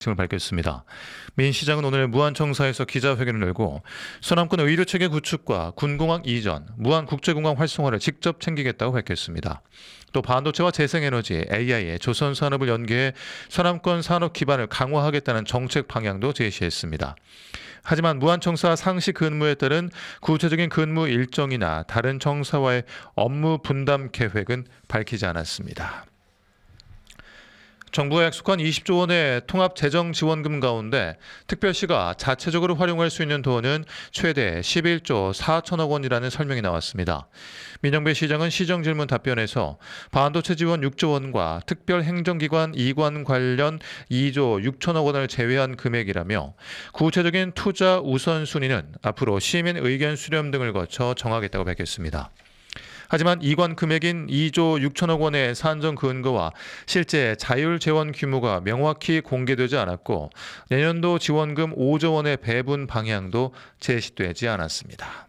을 밝혔습니다. 민 시장은 오늘 무안청사에서 기자회견을 열고 서남권 의료체계 구축과 군공항 이전, 무안국제공항 활성화를 직접 챙기겠다고 밝혔습니다. 또 반도체와 재생에너지, AI에 조선산업을 연계해 서남권 산업 기반을 강화하겠다는 정책 방향도 제시했습니다. 하지만 무안청사 상시 근무에 따른 구체적인 근무 일정이나 다른 청사와의 업무 분담 계획은 밝히지 않았습니다. 정부가 약속한 20조 원의 통합 재정 지원금 가운데 특별시가 자체적으로 활용할 수 있는 돈은 최대 11조 4천억 원이라는 설명이 나왔습니다. 민영배 시장은 시정 질문 답변에서 반도체 지원 6조 원과 특별행정기관 이관 관련 2조 6천억 원을 제외한 금액이라며 구체적인 투자 우선순위는 앞으로 시민 의견 수렴 등을 거쳐 정하겠다고 밝혔습니다. 하지만 이관 금액인 2조 6천억 원의 산정 근거와 실제 자율 재원 규모가 명확히 공개되지 않았고 내년도 지원금 5조 원의 배분 방향도 제시되지 않았습니다.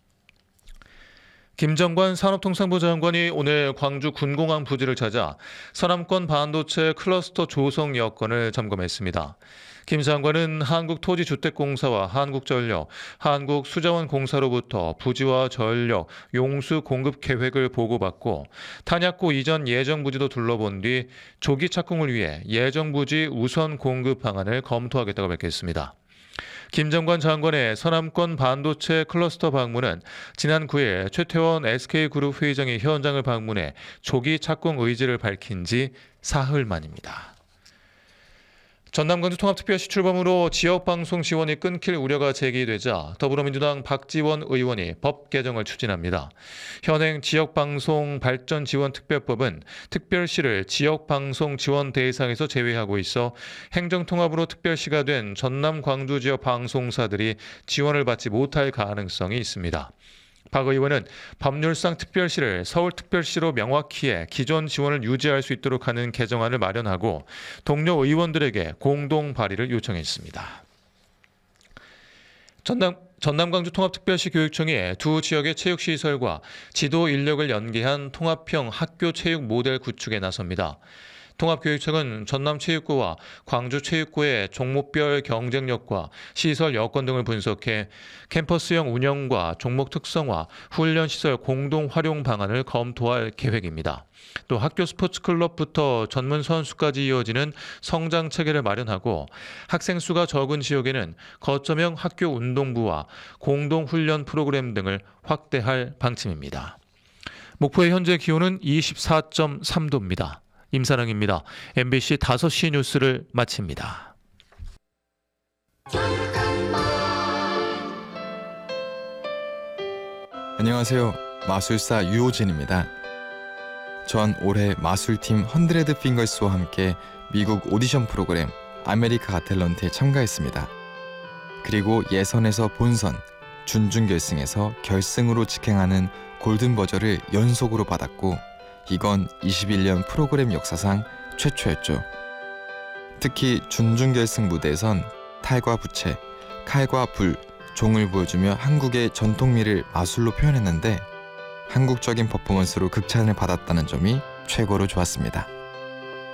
김정관 산업통상부 장관이 오늘 광주 군공항 부지를 찾아 서남권 반도체 클러스터 조성 여건을 점검했습니다. 김 장관은 한국토지주택공사와 한국전력, 한국수자원공사로부터 부지와 전력, 용수 공급 계획을 보고받고 탄약고 이전 예정 부지도 둘러본 뒤 조기 착공을 위해 예정 부지 우선 공급 방안을 검토하겠다고 밝혔습니다. 김정관 장관의 서남권 반도체 클러스터 방문은 지난 9일 최태원 SK그룹 회장이 현장을 방문해 조기 착공 의지를 밝힌 지 사흘 만입니다. 전남광주 통합특별시 출범으로 지역방송 지원이 끊길 우려가 제기되자 더불어민주당 박지원 의원이 법 개정을 추진합니다. 현행 지역방송 발전지원특별법은 특별시를 지역방송 지원 대상에서 제외하고 있어 행정통합으로 특별시가 된 전남 광주 지역 방송사들이 지원을 받지 못할 가능성이 있습니다. 박 의원은 법률상 특별시를 서울특별시로 명확히 해 기존 지원을 유지할 수 있도록 하는 개정안을 마련하고 동료 의원들에게 공동 발의를 요청했습니다. 전남광주 통합특별시 교육청이 두 지역의 체육시설과 지도 인력을 연계한 통합형 학교 체육 모델 구축에 나섭니다. 통합교육청은 전남체육고와 광주체육고의 종목별 경쟁력과 시설 여건 등을 분석해 캠퍼스형 운영과 종목 특성화, 훈련시설 공동 활용 방안을 검토할 계획입니다. 또 학교 스포츠클럽부터 전문 선수까지 이어지는 성장 체계를 마련하고 학생 수가 적은 지역에는 거점형 학교 운동부와 공동 훈련 프로그램 등을 확대할 방침입니다. 목포의 현재 기온은 24.3도입니다. 임사랑입니다. MBC 5시 뉴스를 마칩니다. 안녕하세요. 마술사 유호진입니다. 전 올해 마술팀 헌드레드 핑거스와 함께 미국 오디션 프로그램 아메리카 가탤런트에 참가했습니다. 그리고 예선에서 본선, 준중결승에서 결승으로 직행하는 골든버저를 연속으로 받았고 이건 21년 프로그램 역사상 최초였죠. 특히 준중결승 무대에선 탈과 부채, 칼과 불, 종을 보여주며 한국의 전통미를 마술로 표현했는데 한국적인 퍼포먼스로 극찬을 받았다는 점이 최고로 좋았습니다.